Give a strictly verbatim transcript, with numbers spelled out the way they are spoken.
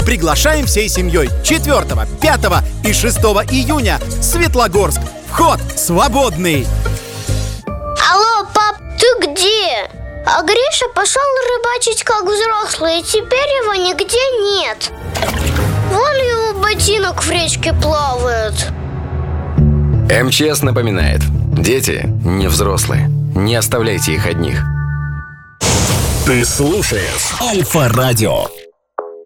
Приглашаем всей семьей. четвёртого, пятого и шестого июня. Светлогорск. Вход свободный. Алло, пап, ты где? А Гриша пошел рыбачить как взрослый, и теперь его нигде нет. Вон его ботинок в речке плавает. МЧС напоминает: дети не взрослые. Не оставляйте их одних. Ты слушаешь Альфа Радио.